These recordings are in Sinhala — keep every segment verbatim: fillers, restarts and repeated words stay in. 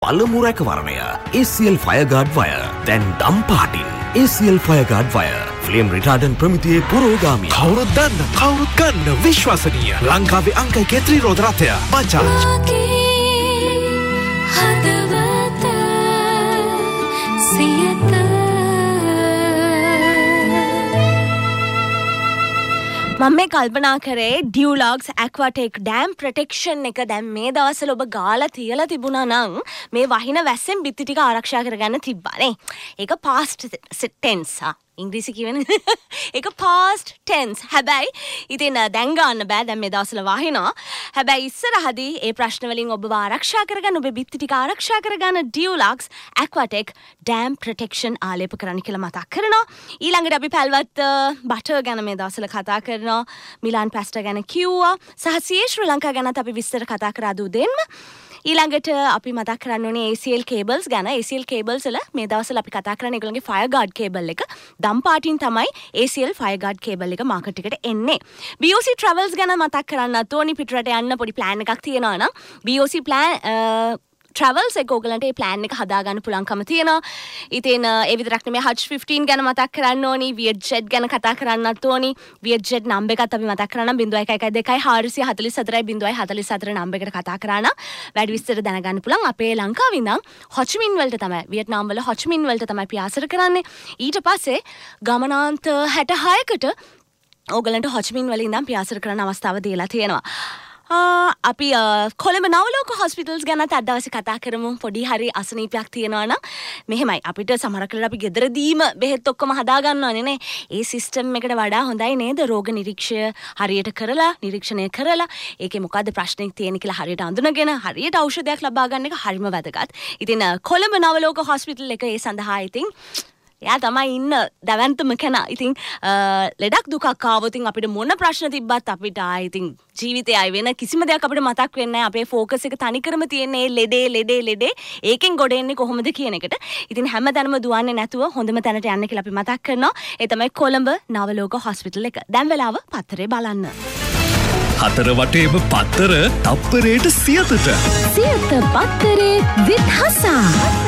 පළමු රැකවරණය A C L Fireguard Wire. දැන් දම් පාටින් A C L Fireguard Wire. Flame retardant ප්‍රමිතියේ පුරෝගාමී. කවුරුත් දන්න කවුරුත් ගන්න විශ්වසනීය ලංකාවේ අංක එක ත්‍රිරෝද රථය බජාජ්. හදවත සියත මම මේ කල්පනා කරේ ඩියුලොග්ස් ඇක්වාටෙක් ඩෑම් ප්‍රොටෙක්ෂන් එක දැන් මේ දවස්වල ඔබ ගාලා තියලා තිබුණා නම් මේ වහින වැස්සෙන් බිත්ති ටික ආරක්ෂා කරගන්න තිබ්බනේ. ඒක past tense ආ ඉංග්‍රීසි කියවනේ. ඒක past tense. හැබැයි ඉතින් දැන් ගන්න බෑ දැන් මේ දවස්වල වහිනවා. හැබැයි ඉස්සරහදී ඒ ප්‍රශ්න වලින් ඔබව ආරක්ෂා කරගන්න ඔබේ බිත්ති ටික ආරක්ෂා කරගන්න ඩියුලොග්ස් ඇක්වාටෙක් ඩෑම් ප්‍රොටෙක්ෂන් ආලේප කරන්න කියලා මතක් කරනවා. ඊළඟට අපි පැල්වත් බටර් ගැන මේ දවස්වල කතා කරනවා. මිලාන් පැස්ටා ගැන කිව්වා. සහ සී ශ්‍රී ලංකා ගැනත් අපි විස්තර කතා කරා දු දෙන්න. ඊළඟට අපි මතක් කරන්න ඕනේ A C L cables ගැන. A C L cables වල මේ දවස්වල අපි කතා කරන්නේ ඒගොල්ලන්ගේ Fireguard cable එක. දම් පාටින් තමයි A C L Fireguard cable එක මාකට් එකට එන්නේ. B O C travels ගැන මතක් කරන්නත් ඕනි. පිටරට යන්න පොඩි plan එකක් තියෙනවා නම් B O C plan travels එක ඕගලන්ට ඒ plan එක හදාගන්න පුළුවන්කම තියෙනවා. ඉතින් ඒ විතරක් නෙමෙයි Hutch fifteen ගැන මතක් කරන්න ඕනි. Vietjet ගැන කතා කරන්නත් ඕනි. Vietjet number එකත් අපි මතක් කරනවා zero one one two four four four zero four four number එකට කතා කරා නම් වැඩි විස්තර දැනගන්න පුළුවන්. අපේ ලංකාවේ ඉඳන් Ho Chi Minh වලට තමයි වියට්නාම් වල Ho Chi Minh වලට තමයි පියාසර කරන්නේ. ඊට පස්සේ ගමනාන්ත sixty-six කට ඕගලන්ට Ho Chi Minh වල ඉඳන් පියාසර කරන්න අවස්ථාව දීලා තියෙනවා. අපි කොළඹ නවලෝක හොස්පිටල්ස් ගැනත් අද දවසේ කතා කරමු. පොඩි හරි අසනීපයක් තියෙනවා නම් මෙහෙමයි අපිට සමහර කලට අපි ගෙදරදීම බෙහෙත් ඔක්කොම හදා ගන්නවනේ නේ. ඒ සිස්ටම් එකට වඩා හොඳයි නේද රෝග නිරීක්ෂය හරියට කරලා නිරීක්ෂණය කරලා ඒකේ මොකද්ද ප්‍රශ්නේ තියෙන්නේ කියලා හරියට අඳුනගෙන හරියට ඖෂධයක් ලබා ගන්න එක හරිම වැදගත්. ඉතින් කොළඹ නවලෝක හොස්පිටල් එක ඒ සඳහා ඉතින් එයා තමයි ඉන්න දැවැන්තම කෙනා. ඉතින් ලෙඩක් දුකක් ආවොත් අපිට මොන ප්‍රශ්න තිබ්බත් අපිට ආයි ඉතින් ජීවිතේ ආයි වෙන කිසිම දෙයක් අපිට මතක් වෙන්නේ නැහැ. අපේ ફોකස් එක තනිකරම තියෙන්නේ ලෙඩේ ලෙඩේ ලෙඩේ. ඒකෙන් ගොඩ එන්නේ කොහොමද කියන එකට. ඉතින් හැමතැනම දුවන්නේ නැතුව හොඳම තැනට යන්න කියලා අපි මතක් කරනවා. ඒ තමයි කොළඹ නවලෝක හොස්පිටල් එක. දැන් වෙලාව පත්තරේ බලන්න. හතර වටේම පත්තර තප්පරයට සියතට. සියත පත්තරේ with හසා.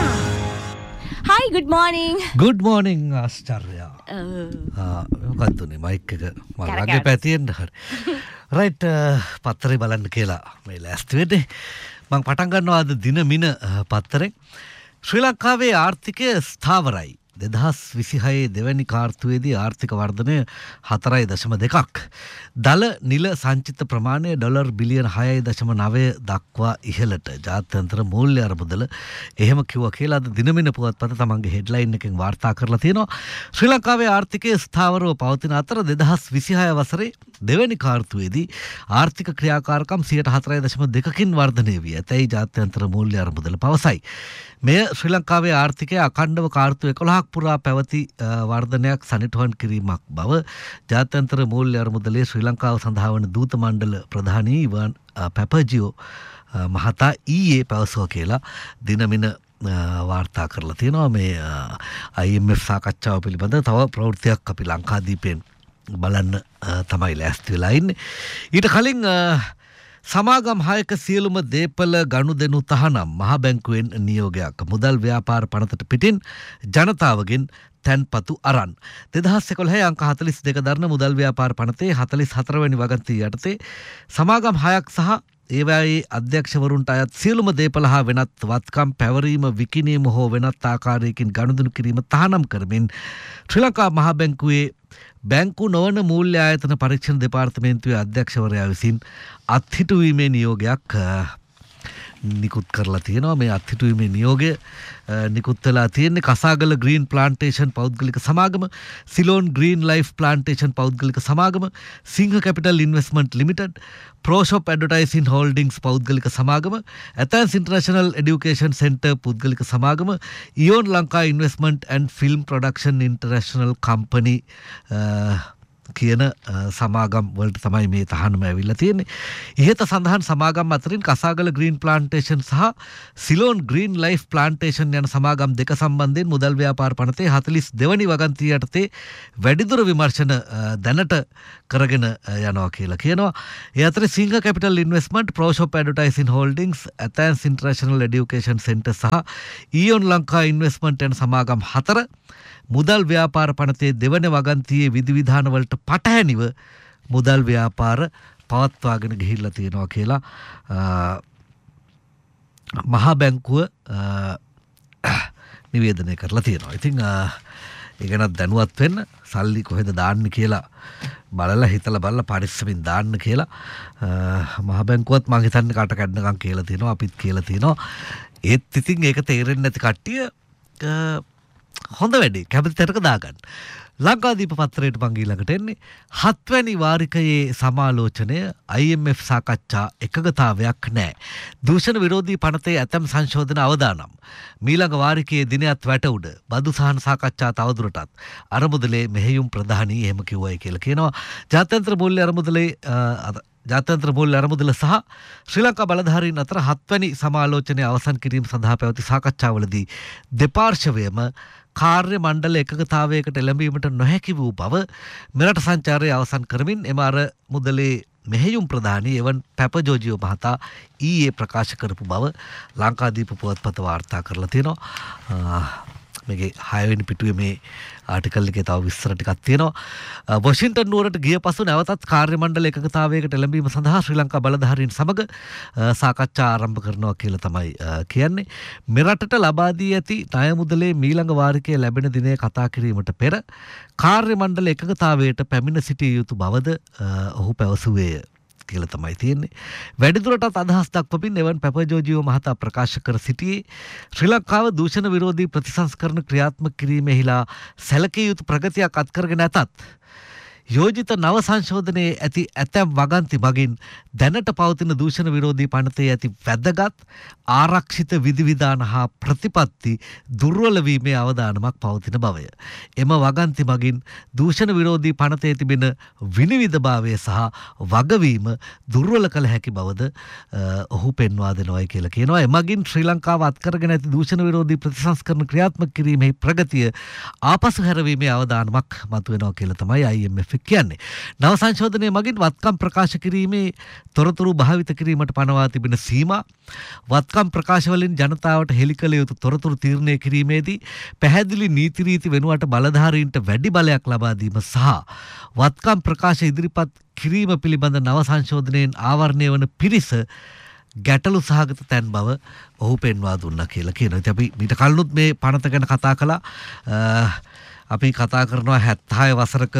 Hi, good morning. Good morning, Ascharya. Ah, මොකක්ද උනේ මයික් එක මලගේ පැතියෙන්න හරි. රයිට් පත්තරේ බලන්න කියලා මේ ලෑස්ති වෙන්නේ. මම පටන් ගන්නවා අද දින මින පත්තරෙන්. ශ්‍රී ලංකාවේ ආර්ථිකය ස්ථාවරයි. දෙදහස් විසිහය දෙවැනි කාර්තුවේදී ආර්ථික වර්ධනය හතරයි දශම දෙකක්. දල නිල සංචිත ප්‍රමාණය ඩොලර් බිලියන හයයි දශම නවය දක්වා ඉහළට. ජාත්‍යන්තර මූල්‍ය අරමුදල එහෙම කිව්වා කියලා අද දිනමින පුවත්පත තමන්ගේ හෙඩ්ලයින් එකෙන් වාර්තා කරලා තියෙනවා. ශ්‍රී ලංකාවේ ආර්ථිකය ස්ථාවරව පවතින අතර දෙදහස් විසිහය වසරේ දෙවැනි කාර්තුවේදී ආර්ථික ක්‍රියාකාරකම් සියයට හතරයි දශම දෙකකින් වර්ධනය වී ඇතැයි ජාත්‍යන්තර මූල්‍ය අරමුදල පවසයි. මෙය ශ්‍රී ලංකාවේ ආර්ථිකය අඛණ්ඩව කාර්තු එකොළහක් පුරා පැවති වර්ධනයක් සනිටුහන් කිරීමක් බව ජාත්‍යන්තර මූල්‍ය අරමුදලේ ශ්‍රී ලංකාව සඳහා වන දූත මණ්ඩල ප්‍රධානී ඉවාන් පැපජියෝ මහතා ඊයේ පැවසුවා කියලා දිනමින වාර්තා කරලා තියෙනවා. මේ I M F සාකච්ඡාව පිළිබඳව තව ප්‍රවෘත්තියක් අපි ලංකාදීපෙන් බලන්න තමයි ලෑස්ති වෙලා ඉන්නේ. ඊට කලින් සමාගම් හයක සියලුම දේපල ගනුදෙනු තහනම් මහ බැංකුවෙන් නියෝගයක්. මුදල් ව්‍යාපාර පනතට පිටින් ජනතාවගෙන් තැන්පතු අරන්. දෙදහස් එකොළහේ අංක හතලිස් දෙක දරන මුදල් ව්‍යාපාර පනතේ හතලිස් හතරවැනි වගන්තිය යටතේ සමාගම් හයක් සහ ඒවායේ අධ්‍යක්ෂවරුන්ට අයත් සියලුම දේපල හා වෙනත් වත්කම් පැවරීම විකිණීම හෝ වෙනත් ආකාරයකින් ගනුදෙනු කිරීම තහනම් කරමින් ශ්‍රී ලංකා මහ බැංකුවේ බැංකු නොවන මූල්‍ය ආයතන පරීක්ෂණ දෙපාර්තමේන්තුවේ අධ්‍යක්ෂවරයා විසින් අත්හිටුවීමේ නියෝගයක් නිකුත් කරලා තියෙනවා. මේ අත්හිටුවීමේ නියෝගය නිකුත් වෙලා තියෙන්නේ කසාගල ග්‍රීන් ප්ලාන්ටේෂන් පෞද්ගලික සමාගම, සිලෝන් ග්‍රීන් ලයිෆ් ප්ලාන්ටේෂන් පෞද්ගලික සමාගම, සිංහ capital investment limited, ප්‍රෝෂොප් advertising holdings පෞද්ගලික සමාගම, ඇතැන්ස් ඉන්ටර්නැෂනල් එඩියුකේෂන් සෙන්ටර් පුද්ගලික සමාගම, ඉයෝන් Lanka investment and film production international company කියන සමාගම් වලට තමයි මේ තහනම ඇවිල්ලා තියෙන්නේ. ඉහත සඳහන් සමාගම් අතරින් කසාගල ග්‍රීන් ප්ලාන්ටේෂන් සහ සිලෝන් ග්‍රීන් ලයිෆ් ප්ලාන්ටේෂන් යන සමාගම් දෙක සම්බන්ධයෙන් මුදල් ව්‍යාපාර පනතේ හතළිස් දෙවැනි වගන්තිය යටතේ වැඩිදුර විමර්ශන දැනට කරගෙන යනවා කියලා කියනවා. ඒ අතර සිංහ capital investment, ප්‍රෝෂොප් advertising holdings, ඇතැන්ස් international education centre සහ ඊයොන් ලංකා ඉන්වෙස්ට්මන්ට් යන සමාගම් හතර මුදල් ව්‍යාපාර පනතේ දෙවන වගන්තියේ විධිවිධාන වලට පටහැනිව මුදල් ව්‍යාපාර පවත්වාගෙන ගිහිල්ලා තියෙනවා කියලා මහා බැංකුව නිවේදනය කරලා තියෙනවා. ඉතින් ඒ ගැනත් දැනුවත් වෙන්න, සල්ලි කොහෙද දාන්න කියලා බලලා හිතලා බලලා පරිස්සමින් දාන්න කියලා මහා බැංකුවත් මං හිතන්නේ කට කැඩනකම් කියලා තියෙනවා, අපිත් කියලා තියෙනවා. ඒත් ඉතින් ඒක තේරෙන්නේ නැති කට්ටිය හොඳ වැඩේ කැමති තැනක දාගන්න. ලංකාදීප පත්තරයට මං ඊළඟට එන්නේ හත්වැනි වාරිකයේ සමාලෝචනය I M F සාකච්ඡා එකගතාවයක් නැහැ. දූෂණ විරෝධී පනතේ ඇතැම් සංශෝධන අවදානම්. මීළඟ වාරිකයේ දිනයත් වැට උඩ බදු සහන සාකච්ඡා තවදුරටත් අරමුදලේ මෙහෙයුම් ප්‍රධානී එහෙම කිව්වයි කියලා කියනවා. ජාත්‍යන්තර මූල්‍ය අරමුදලේ ජාත්‍යන්තර මූල්‍ය අරමුදල සහ ශ්‍රී ලංකා බලධාරීන් අතර හත්වැනි සමාලෝචනය අවසන් කිරීම සඳහා පැවති සාකච්ඡාවලදී දෙපාර්ශවයම කාර්ය මණ්ඩල එකගතාවයකට එළඹීමට නොහැකි වූ බව මෙරට සංචාරය අවසන් කරමින් එම අර මුදලේ මෙහෙයුම් ප්‍රධානී එවන් පැප ජෝජියෝ මහතා ඊයේ ප්‍රකාශ කරපු බව ලංකාදීප පුවත්පත වාර්තා කරලා තියෙනවා. මේකේ හයවෙනි පිටුවේ මේ ආටිකල් එකේ තව විස්තර ටිකක් තියෙනවා. වොෂින්ටන් නුවරට ගිය පසු නැවතත් කාර්ය මණ්ඩල එකගතාවයකට එළඹීම සඳහා ශ්‍රී ලංකා බලධාරීන් සමග සාකච්ඡා ආරම්භ කරනවා කියලා තමයි කියන්නේ. මෙරටට ලබා දී ඇති ණය මුදලේ මීළඟ වාරිකයේ ලැබෙන දිනය කතා කිරීමට පෙර කාර්ය මණ්ඩල එකගතාවයට පැමිණ සිටිය යුතු බවද ඔහු පැවසුවේය කියලා තමයි තියෙන්නේ. වැඩිදුරටත් අදහස් දක්වමින් එවන් පැපජෝජියෝ මහතා ප්‍රකාශ කර සිටියේ ශ්‍රී ලංකාව දූෂණ විරෝධී ප්‍රතිසංස්කරණ ක්‍රියාත්මක කිරීමෙහිලා සැලකිය යුතු ප්‍රගතියක් අත්කරගෙන ඇතත් යෝජිත නව සංශෝධනයේ ඇති ඇතැම් වගන්ති මගින් දැනට පවතින දූෂණ විරෝධී පනතේ ඇති වැදගත් ආරක්ෂිත විධිවිධාන හා ප්‍රතිපත්ති දුර්වල වීමේ අවදානමක් පවතින බවය. එම වගන්ති මගින් දූෂණ විරෝධී පනතේ තිබෙන විනිවිදභාවය සහ වගවීම දුර්වල කළ හැකි බවද ඔහු පෙන්වා දෙනවායි කියලා කියනවා. එමගින් ශ්‍රී ලංකාව අත්කරගෙන ඇති දූෂණ විරෝධී ප්‍රතිසංස්කරණ ක්‍රියාත්මක කිරීමේ ප්‍රගතිය ආපසු හැරවීමේ අවදානමක් මතුවෙනවා කියලා තමයි I M F කියන්නේ. නව සංශෝධනය මගින් වත්කම් ප්‍රකාශ කිරීමේ තොරතුරු භාවිත කිරීමට පනවා තිබෙන සීමා, වත්කම් ප්‍රකාශවලින් ජනතාවට හෙළි කළ යුතු තොරතුරු තීරණය කිරීමේදී පැහැදිලි නීති රීති වෙනුවට බලධාරීන්ට වැඩි බලයක් ලබා දීම සහ වත්කම් ප්‍රකාශ ඉදිරිපත් කිරීම පිළිබඳ නව සංශෝධනයෙන් ආවරණය වන පිරිස ගැටලු සහගත තැන් බව ඔහු පෙන්වා දුන්නා කියලා කියනවා. ඉතින් අපි මීට කලිනුත් මේ පනත ගැන කතා කළා. අපි කතා කරනවා හැත්තෑ වසරක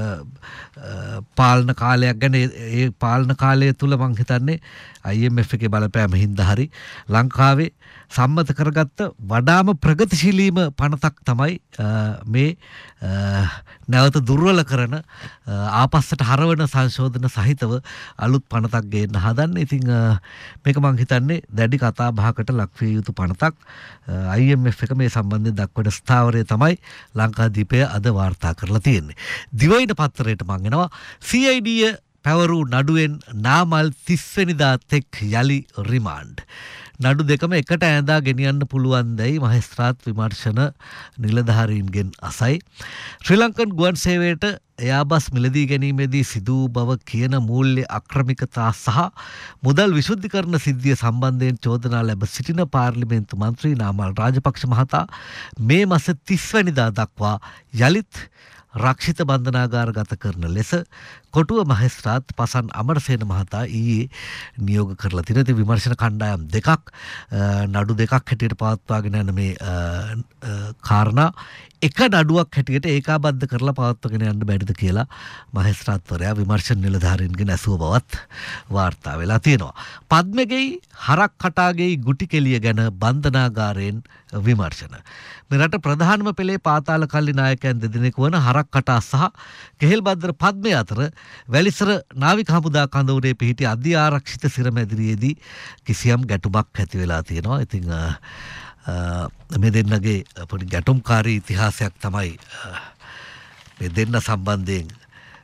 පාලන කාලයක් ගැන. ඒ පාලන කාලය තුල මං හිතන්නේ I M F එකේ බලපෑම හින්දා හරි ලංකාවේ සම්මත කරගත්ත වඩාම ප්‍රගතිශීලීම පනතක් තමයි මේ නැවත දුර්වල කරන ආපස්සට හරවන සංශෝධන සහිතව අලුත් පනතක් ගේන්න හදන්නේ. ඉතින් මේක මං හිතන්නේ දැඩි කතා බහකට ලක්විය යුතු පනතක්. I M F එක මේ සම්බන්ධයෙන් දක්වන ස්ථාවරය තමයි ලංකාදීපය අද වාර්තා කරලා තියෙන්නේ. දිවයින පත්තරයට මං එනවා. C I D පැවරු නඩුවෙන් නාමල් තිස් වෙනිදා තෙක් යලි රිමාන්ඩ්. නඩු දෙකම එකට ඇඳා ගෙනියන්න පුළුවන් දැයි මහේස්ත්‍රාත් විමර්ශන නිලධාරීන්ගෙන් අසයි. ශ්‍රී ලංකන් ගුවන් සේවයට එයාබස් මිලදී ගැනීමේදී සිදු වූ බව කියන මූල්‍ය අක්‍රමිකතා සහ මුදල් විශුද්ධිකරණ සිද්ධිය සම්බන්ධයෙන් චෝදනා ලැබ සිටින පාර්ලිමේන්තු මන්ත්‍රී නාමල් රාජපක්ෂ මහතා මේ මාස තිස් වෙනිදා දක්වා යලිත් රක්ෂිත බන්ධනාගාර ගත කරන ලෙස කොටුව මහේස්ත්‍රාත් පසන් අමරසේන මහතා ඊයේ නියෝග කරලා තියෙනවා. ඉතින් විමර්ශන කණ්ඩායම් දෙකක් නඩු දෙකක් හැටියට පවත්වාගෙන යන මේ කාරණා එක නඩුවක් හැටියට ඒකාබද්ධ කරලා පවත්වාගෙන යන්න බැරිද කියලා මහේස්ත්‍රාත්වරයා විමර්ශන නිලධාරීන්ගෙන් ඇසුව බවත් වාර්තා වෙලා තියෙනවා. පද්මගෙයි හරක් කටාගෙයි ගුටි කෙලිය ගැන බන්ධනාගාරයෙන් විමර්ශන. මෙරට ප්‍රධානම පෙළේ පාතාල කල්ලි නායකයන් දෙදෙනෙකු වන හරක් කටා සහ කෙහෙල්බද්දර පද්මය අතර වැලිසර නාවික හමුදා කඳවුරේ පිහිටි අධි ආරක්ෂිත සිරමැදිරියේදී කිසියම් ගැටුමක් ඇති වෙලා තියෙනවා. ඉතින් මේ දෙන්නගේ පොඩි ගැටුම්කාරී ඉතිහාසයක් තමයි මේ දෙන්න සම්බන්ධයෙන්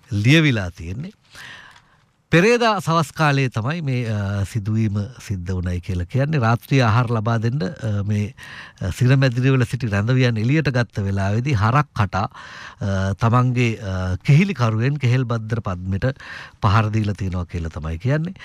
ලියවිලා තියෙන්නේ. පෙරේදා සවස් කාලයේ තමයි මේ සිදුවීම සිද්ධ වුණයි කියලා කියන්නේ. රාත්‍රී ආහාර ලබා දෙන්න මේ සිරමැදිරිවල සිටි රැඳවියන් එළියට ගත්ත වෙලාවේදී හරක් කටා තමන්ගේ කිහිලි කරුවෙන් කෙහෙල් බද්දර පද්මෙට පහර දීලා තියෙනවා කියලා තමයි කියන්නේ.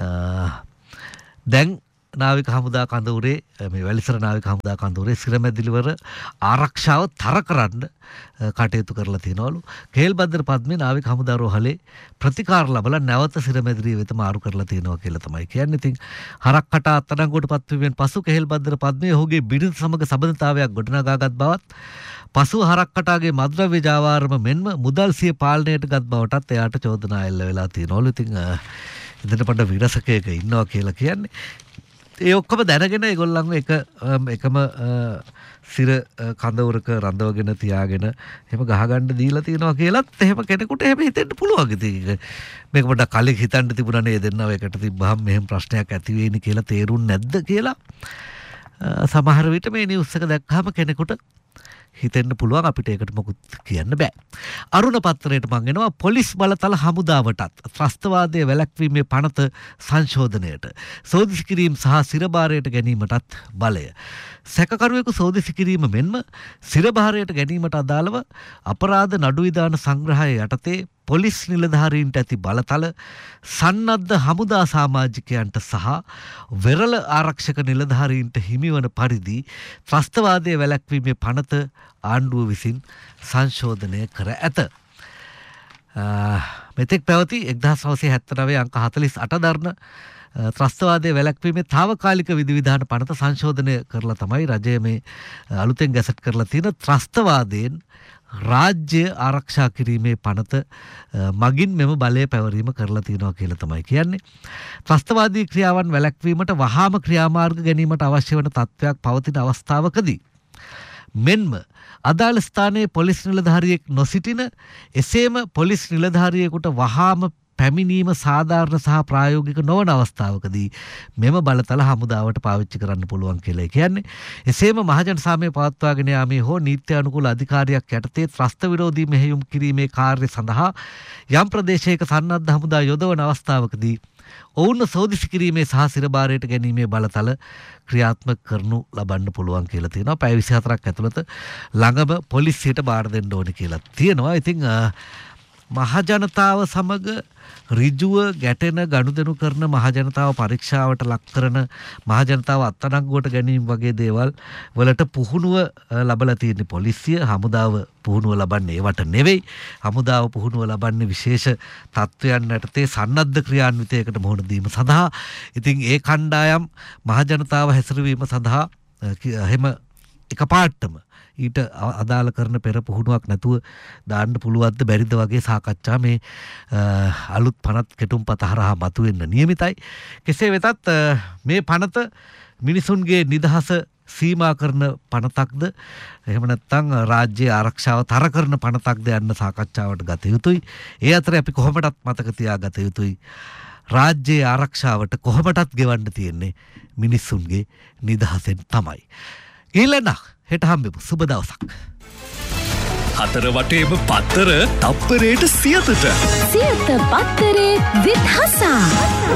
දැන් නාවික හමුදා කඳවුරේ මේ වැලිසර නාවික හමුදා කඳවුරේ සිරමැදිලිවර ආරක්ෂාව තර කරන්න කටයුතු කරලා තියනවලු. කෙහෙල් බද්දර පද්මේ නාවික හමුදා රෝහලේ ප්‍රතිකාර ලැබලා නැවත සිරමැදිරිය වෙත මාරු කරලා තියෙනවා කියලා තමයි කියන්නේ. ඉතින් හරක් කටා අත්අඩංගුවට පත්වීමෙන් පසු කෙහෙල් බද්දර පද්මේ ඔහුගේ බිරිඳ සමග සබඳතාවයක් ගොඩනගාගත් බවත් පසු හරක් කටාගේ මද්‍රව්‍ය ජාවාරම මෙන්ම මුදල් සිය පාලනයට ගත් බවටත් එයාට චෝදනා එල්ල වෙලා තියෙනවලු. ඉතින් ඉදිරියට පඩ විරසකයක ඉන්නවා කියලා කියන්නේ. ඒ ඔක්කොම දැනගෙන ඒගොල්ලන්ව එක එකම සිර කඳවුරක රඳවගෙන තියාගෙන එහෙම ගහගන්න දීලා තියෙනවා කියලත් එහෙම කෙනෙකුට එහෙම හිතෙන්න පුළුවන්. ඉතින් මේක පොඩ්ඩක් කලින් හිතන්න තිබුණා නේ දෙන්නව එකට තිබ්බහම මෙහෙම ප්‍රශ්නයක් ඇති වෙයිනි කියලා තේරුන්නේ නැද්ද කියලා සමහර විට මේ නිවුස් එක දැක්කම කෙනෙකුට හිතෙන්න පුළුවන්. අපිට ඒකට මොකුත් කියන්න බෑ. අරුණ පත්‍රයට මං එනවා පොලිස් බලතල හමුදාවටත් ත්‍රස්තවාදයේ වැළැක්වීමේ පනත සංශෝධනයට සෝදිසි කිරීම සහ සිරභාරයට ගැනීමටත් බලය. සැකකරුවෙකු සෝදිසි කිරීම මෙන්ම සිරභාරයට ගැනීමට අදාළව අපරාධ නඩු විධාන සංග්‍රහය යටතේ පොලිස් නිලධාරීන්ට ඇති බලතල සන්නද්ධ හමුදා සමාජිකයන්ට සහ වෙරළ ආරක්ෂක නිලධාරීන්ට හිමිවන පරිදි ත්‍රස්තවාදයේ වැළැක්වීමේ පනත ආණ්ඩුව විසින් සංශෝධනය කර ඇත. මෙතෙක් පැවති එක්දහස් නවසිය හැත්තෑ නවය අංක හතළිස් අට දරන ත්‍රස්තවාදයේ වැළැක්වීමේ තාවකාලික විධිවිධාන පනත සංශෝධනය කරලා තමයි රජය මේ අලුතෙන් ගැසට් කරලා තියෙන ත්‍රස්තවාදයෙන් රාජ්‍ය ආරක්ෂා කිරීමේ පනත මගින් මෙම බලය පැවරීම කරලා තියෙනවා කියලා තමයි කියන්නේ. ත්‍රස්තවාදී ක්‍රියාවන් වැළැක්වීමට වහාම ක්‍රියාමාර්ග ගැනීමට අවශ්‍ය වන තත්ත්වයක් පවතින අවස්ථාවකදී මෙන්ම අදාළ ස්ථානයේ පොලිස් නිලධාරියෙක් නොසිටින එසේම පොලිස් නිලධාරියෙකුට වහාම පැමිණීම සාධාරණ සහ ප්‍රායෝගික නොවන අවස්ථාවකදී මෙම බලතල හමුදාවට පාවිච්චි කරන්න පුළුවන් කියලා කියන්නේ. එසේම මහජන සාමය පවත්වාගෙන යාමේ හෝ නීත්‍ය අනුකූල අධිකාරියක් යටතේ ත්‍රස්ත විරෝධී මෙහෙයුම් කිරීමේ කාර්ය සඳහා යම් ප්‍රදේශයක සන්නද්ධ හමුදා යොදවන අවස්ථාවකදී ඔවුන් සෝදිසි කිරීමේ සහ සිරභාරයට ගැනීමේ බලතල ක්‍රියාත්මක කරනු ලබන්න පුළුවන් කියලා තියෙනවා. පැය විසිහතරක් ඇතුළත ළඟම පොලිසියට බාර දෙන්න ඕනේ කියලා තියෙනවා. ඉතින් මහජනතාව සමග ඍජුව ගැටෙන ගනුදෙනු කරන මහජනතාව පරීක්ෂාවට ලක් කරන මහජනතාව අත්අඩංගුවට ගැනීම වගේ දේවල් වලට පුහුණුව ලැබලා තියෙන පොලිසිය හමුදාව පුහුණුව ලබන්නේ ඒවට නෙවෙයි. හමුදාව පුහුණුව ලබන්නේ විශේෂ තත්ත්වයන් යටතේ සන්නද්ධ ක්‍රියාන්විතයකට මුහුණ දීම සඳහා. ඉතින් ඒ කණ්ඩායම් මහජනතාව හැසිරවීම සඳහා එහෙම එකපාරටම ඊට අදාළ කරන පෙර පුහුණුවක් නැතුව දාන්න පුළුවන්ද බැරිද වගේ සාකච්ඡා මේ අලුත් පනත් කෙටුම්පත හරහා මතුවෙන්න නියමිතයි. කෙසේ වෙතත් මේ පනත මිනිසුන්ගේ නිදහස සීමා කරන පනතක්ද එහෙම නැත්නම් රාජ්‍ය ආරක්ෂාව තර කරන පනතක්ද යන්න සාකච්ඡාවට ගත යුතුයි. ඒ අතර අපි කොහොමදත් මතක තියාගත යුතුයි රාජ්‍ය ආරක්ෂාවට කොහොමදත් ගෙවන්න තියෙන්නේ මිනිසුන්ගේ නිදහසෙන් තමයි. ඊළඟ හෙට හම්බෙමු. සුබ දවසක්. හතර වටේම පත්තර තප්පරයට සියතට සියත පත්තරේ විත් හසා